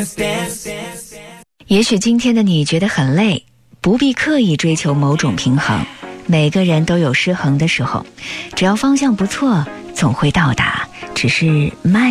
也许今天的你觉得很累，不必刻意追求某种平衡，每个人都有失衡的时候，只要方向不错，总会到达，只是慢